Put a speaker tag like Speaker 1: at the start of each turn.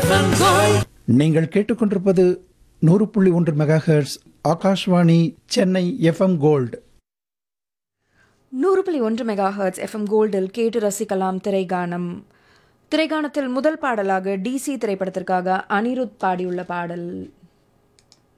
Speaker 1: நீங்கள் கேட்டுக்கொண்டிருப்பது 100.1 megahertz Akashvani Chennai FM gold.
Speaker 2: 100.1 mega hertz FM கோல்டில் கேட்டு ரசிக்கலாம் திரைகானம். திரைகானத்தில் முதல் பாடலாக டிசி திரைப்படத்திற்காக அனிருத் பாடியுள்ள பாடல்